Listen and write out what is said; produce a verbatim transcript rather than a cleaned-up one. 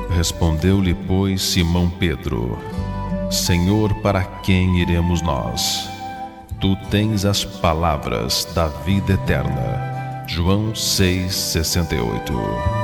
Respondeu-lhe, pois, Simão Pedro: Senhor, para quem iremos nós? Tu tens as palavras da vida eterna. João seis, sessenta e oito.